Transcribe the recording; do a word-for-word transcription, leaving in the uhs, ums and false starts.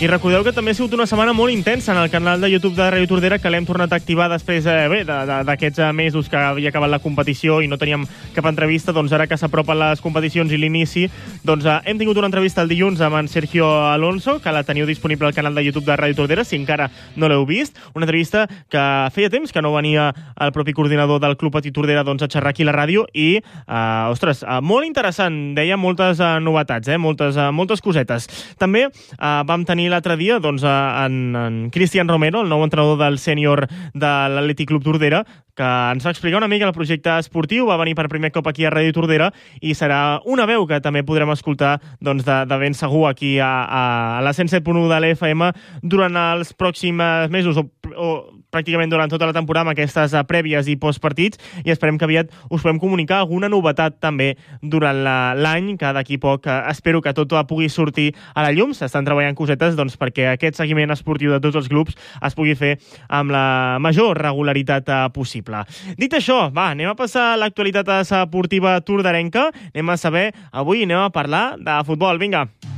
I recordeu que també ha sigut una setmana molt intensa en el canal de YouTube de Ràdio Tordera, que l'hem tornat a activar després eh, bé, d'aquests de, de, mesos que havia acabat la competició i no teníem cap entrevista. Doncs ara que s'apropen les competicions i l'inici, doncs eh, hem tingut una entrevista el dilluns amb en Sergio Alonso, que la teniu disponible al canal de YouTube de Ràdio Tordera, si encara no l'heu vist. Una entrevista que feia temps que no venia el propi coordinador del Club Patí Tordera doncs, a xerrar aquí a la ràdio i, eh, ostres, eh, molt interessant. Deia moltes eh, novetats, eh, moltes, eh, moltes cosetes. També eh, vam tenir l'altre dia doncs, en, en Cristian Romero, el nou entrenador del sènior de l'Atlètic Club Tordera, que ens va explicar una mica el projecte esportiu, va venir per primer cop aquí a Ràdio Tordera i serà una veu que també podrem escoltar doncs, de, de ben segur aquí a, a la cent set punt u de l'F M durant els pròxims mesos o, o pràcticament durant tota la temporada amb aquestes prèvies i postpartits, i esperem que aviat us podem comunicar alguna novetat també durant l'any, que d'aquí poc espero que tot pugui sortir a la llum. S'estan treballant cosetes doncs, perquè aquest seguiment esportiu de tots els clubs es pugui fer amb la major regularitat possible. Dit això, va, anem a passar a l'actualitat esportiva tordarenca. Anem a saber, avui anem a parlar de futbol. Vinga!